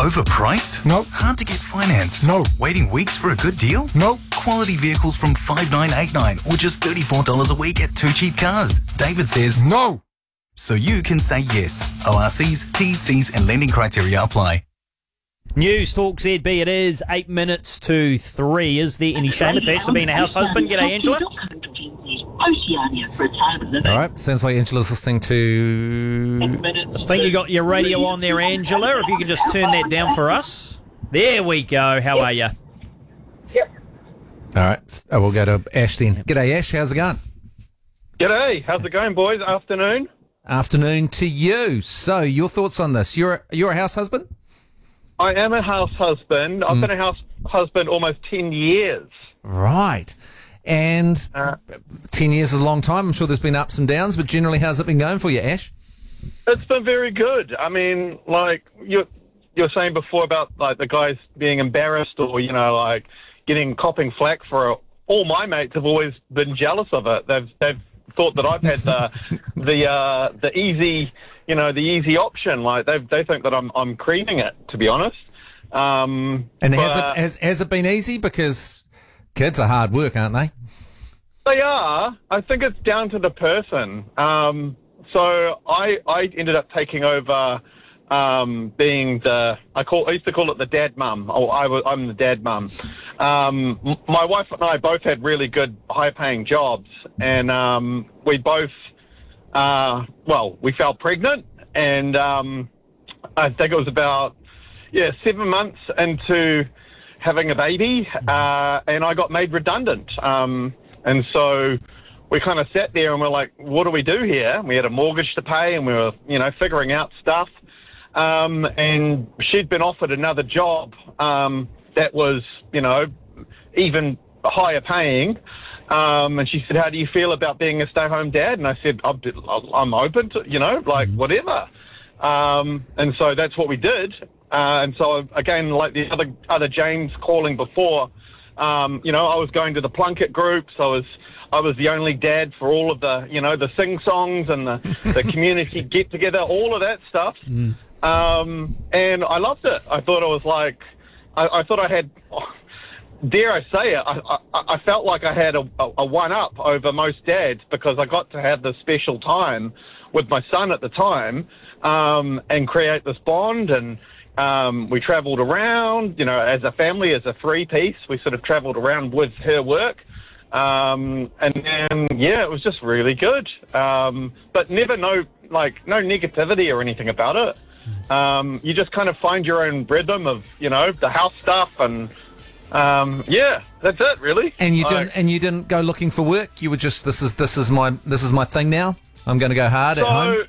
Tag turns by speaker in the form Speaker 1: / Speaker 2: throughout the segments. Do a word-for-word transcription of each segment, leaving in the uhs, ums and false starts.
Speaker 1: Overpriced?
Speaker 2: No.
Speaker 1: Hard to get finance?
Speaker 2: No.
Speaker 1: Waiting weeks for a good deal?
Speaker 2: No.
Speaker 1: Quality vehicles from five nine eight nine or just thirty-four dollars a week at Two Cheap Cars. David says
Speaker 2: no.
Speaker 1: So you can say yes. O R Cs, T's, C's and lending criteria apply.
Speaker 3: News Talk Z B, it is eight minutes to three. Is there any shame attached to being a house husband? G'day, Angela.
Speaker 4: All right, sounds like Angela's listening to...
Speaker 3: I think you got your radio on there, Angela. If you could just turn that down for us. There we go. How are you?
Speaker 4: All right, uh, we'll go to Ash then. G'day, Ash. How's it going?
Speaker 5: G'day. How's it going, boys? Afternoon.
Speaker 4: Afternoon to you. So, your thoughts on this? You're a, you're a house husband?
Speaker 5: I am a house husband. I've
Speaker 4: Mm.
Speaker 5: been a house husband almost ten years.
Speaker 4: Right. And
Speaker 5: Uh,
Speaker 4: ten years is a long time. I'm sure there's been ups and downs, but generally, how's it been going for you, Ash?
Speaker 5: It's been very good. I mean, like, you're, you're saying before about, like, the guys being embarrassed or, you know, like, getting copping flack for it. All my mates have always been jealous of it. They've, they've thought that I've had the, the, uh, the easy... you know, the easy option. Like, they they think that I'm I'm creaming it, to be honest. Um,
Speaker 4: And has
Speaker 5: but
Speaker 4: it has, has it been easy? Because kids are hard work, aren't they?
Speaker 5: They are. I think it's down to the person. Um, so I I ended up taking over um, being the I call I used to call it the dad mum. Or I was, I'm the dad mum. Um, m- my wife and I both had really good, high paying jobs, and um, we both. Uh, well, we fell pregnant, and um, I think it was about yeah seven months into having a baby, uh, and I got made redundant. Um, and so we kind of sat there and we're like, what do we do here? We had a mortgage to pay, and we were you know figuring out stuff. Um, and she'd been offered another job um, that was you know even higher paying. Um, and she said, how do you feel about being a stay-home dad? And I said, I'm, I'm open to, you know, like, whatever. Um, and so that's what we did. Uh, and so, again, like the other other James calling before, um, you know, I was going to the Plunkett groups. I was I was the only dad for all of the, you know, the sing-songs and the, the community get-together, all of that stuff. Mm. Um, and I loved it. I thought it was like, I, I thought I had... Oh, dare I say it, I, I, I felt like I had a, a, a one-up over most dads because I got to have this special time with my son at the time um, and create this bond. And um, we travelled around, you know, as a family, as a three-piece. We sort of travelled around with her work. Um, and then, yeah, it was just really good. Um, but never no, like, no negativity or anything about it. Um, you just kind of find your own rhythm of, you know, the house stuff and... Um, yeah, that's it, really.
Speaker 4: And you
Speaker 5: like,
Speaker 4: didn't and you didn't go looking for work. You were just this is this is my this is my thing now. I'm going to go hard
Speaker 5: so,
Speaker 4: at home.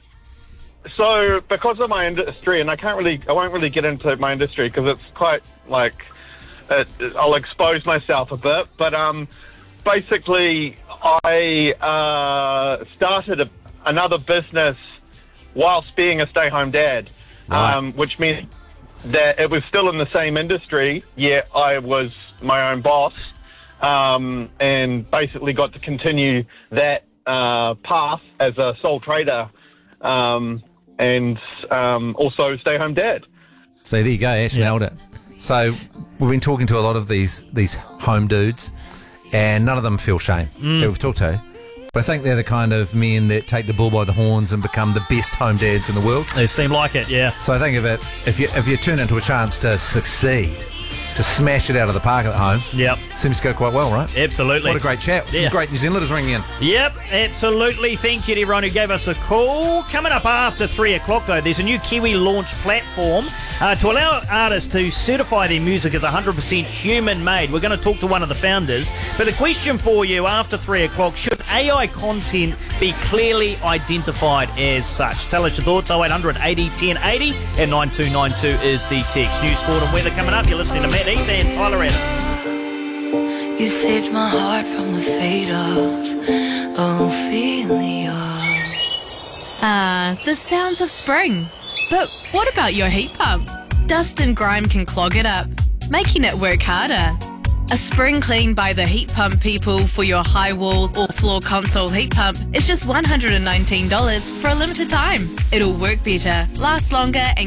Speaker 5: So because of my industry, and I can't really, I won't really get into my industry because it's quite like it, I'll expose myself a bit. But um, basically, I uh, started a, another business whilst being a stay-home dad,
Speaker 4: Right.
Speaker 5: um, which means. That it was still in the same industry, yet I was my own boss, um, and basically got to continue that uh, path as a sole trader, um, and um, also stay-home dad.
Speaker 4: So there you go, Ash,
Speaker 3: Yeah.
Speaker 4: nailed it. So we've been talking to a lot of these these home dudes, and none of them feel shame
Speaker 3: Mm.
Speaker 4: that we've talked to. But I think they're the kind of men that take the bull by the horns and become the best home dads in the world.
Speaker 3: They seem like it, yeah.
Speaker 4: So I think of it, if you if you turn it into a chance to succeed, to smash it out of the park at home,
Speaker 3: Yep.
Speaker 4: seems to go quite well, right?
Speaker 3: Absolutely.
Speaker 4: What a great chat. Some
Speaker 3: Yeah.
Speaker 4: great New Zealanders ringing in.
Speaker 3: Yep, absolutely. Thank you to everyone who gave us a call. Coming up after three o'clock, though, there's a new Kiwi launch platform uh, to allow artists to certify their music as one hundred percent human-made. We're going to talk to one of the founders. But the question for you after three o'clock, should A I content be clearly identified as such? Tell us your thoughts. oh eight hundred eighty ten eighty and nine two nine two is the text. News, sport and weather coming up. You're listening to Matt Heath and Tyler Adams.
Speaker 6: You saved my heart from the fate of Ophelia.
Speaker 7: Ah, the sounds of spring. But what about your heat pump? Dust and grime can clog it up, making it work harder. A spring clean by the heat pump people for your high wall or floor console heat pump is just one hundred nineteen dollars for a limited time. It'll work better, last longer and